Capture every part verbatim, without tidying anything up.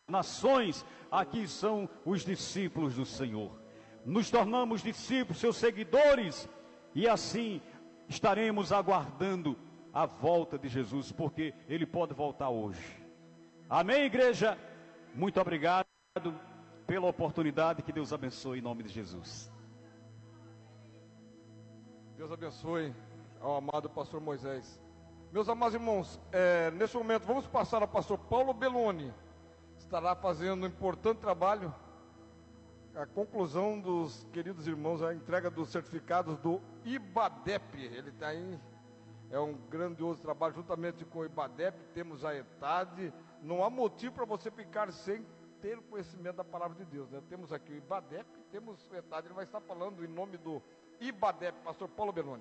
nações, aqui são os discípulos do Senhor. Nos tornamos discípulos, seus seguidores, e assim estaremos aguardando a volta de Jesus, porque Ele pode voltar hoje. Amém, igreja? Muito obrigado pela oportunidade, que Deus abençoe em nome de Jesus. Deus abençoe ao amado pastor Moisés. Meus amados irmãos, é, nesse momento vamos passar ao pastor Paulo Belloni. Estará fazendo um importante trabalho, a conclusão dos queridos irmãos, a entrega dos certificados do IBADEP. Ele está aí, é um grandioso trabalho, juntamente com o IBADEP, temos a ETAD. Não há motivo para você ficar sem ter conhecimento da palavra de Deus, né? Temos aqui o IBADEP, temos o ETAD. Ele vai estar falando em nome do IBADEP, pastor Paulo Belloni.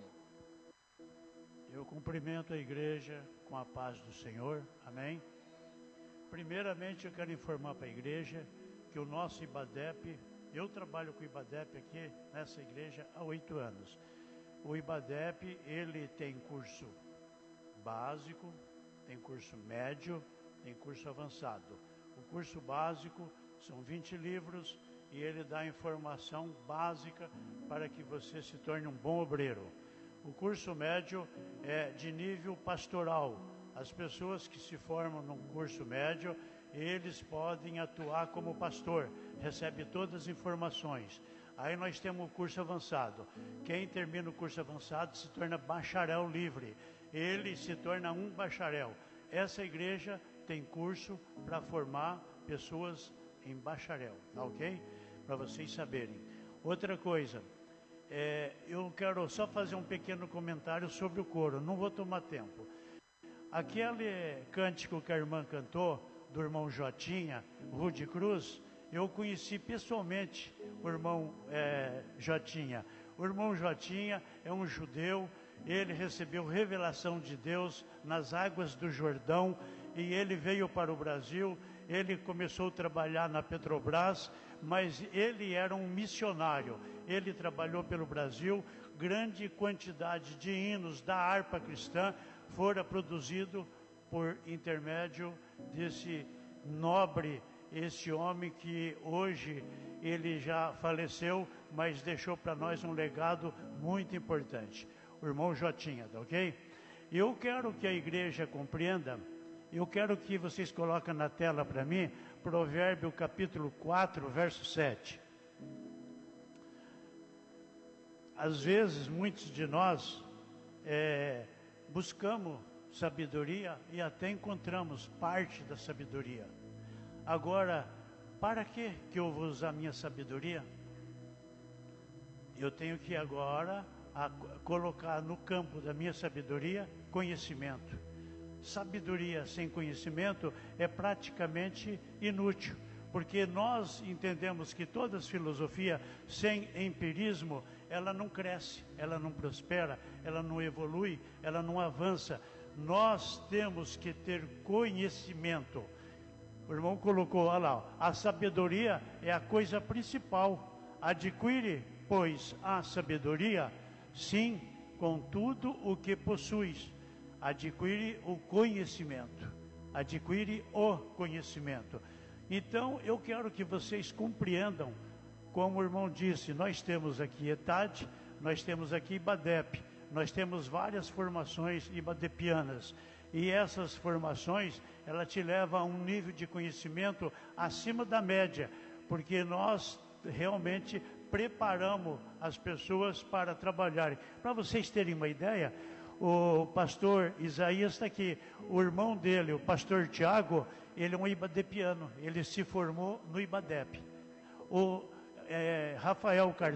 Eu cumprimento a igreja com a paz do Senhor, amém? Primeiramente eu quero informar para a igreja que o nosso IBADEP, eu trabalho com o IBADEP aqui nessa igreja há oito anos. O IBADEP, ele tem curso básico, tem curso médio, tem curso avançado. O curso básico são vinte livros e ele dá informação básica para que você se torne um bom obreiro. O curso médio é de nível pastoral. As pessoas que se formam no curso médio, eles podem atuar como pastor, recebe todas as informações. Aí nós temos o curso avançado. Quem termina o curso avançado se torna bacharel livre. Ele se torna um bacharel. Essa igreja tem curso para formar pessoas em bacharel, tá ok? Para vocês saberem. Outra coisa, é, eu quero só fazer um pequeno comentário sobre o coro, não vou tomar tempo. Aquele cântico que a irmã cantou, do irmão Jotinha, Rude Cruz, eu conheci pessoalmente o irmão é, Jotinha. O irmão Jotinha é um judeu, ele recebeu revelação de Deus nas águas do Jordão, e ele veio para o Brasil. Ele começou a trabalhar na Petrobras, mas ele era um missionário. Ele trabalhou pelo Brasil, grande quantidade de hinos da harpa cristã fora produzido por intermédio desse nobre, esse homem que hoje ele já faleceu, mas deixou para nós um legado muito importante. O irmão Jotinha, tá ok? Eu quero que a igreja compreenda, eu quero que vocês coloquem na tela para mim, Provérbio capítulo quatro, verso sete. Às vezes, muitos de nós é, buscamos sabedoria e até encontramos parte da sabedoria. Agora, para que que eu vou usar minha sabedoria? Eu tenho que agora a, colocar no campo da minha sabedoria conhecimento. Sabedoria sem conhecimento é praticamente inútil, porque nós entendemos que toda filosofia sem empirismo, ela não cresce, ela não prospera, ela não evolui, ela não avança. Nós temos que ter conhecimento. O irmão colocou, olha lá, a sabedoria é a coisa principal. Adquire, pois, a sabedoria, sim, com tudo o que possuis. Adquire o conhecimento. Adquire o conhecimento. Então, eu quero que vocês compreendam, como o irmão disse, nós temos aqui ETAD, nós temos aqui IBADEP, nós temos várias formações ibadepianas. E essas formações, ela te leva a um nível de conhecimento acima da média, porque nós realmente preparamos as pessoas para trabalharem. Para vocês terem uma ideia, o pastor Isaías está aqui, o irmão dele, o pastor Tiago, ele é um ibadepiano, ele se formou no IBADEP. O é, Rafael Cardoso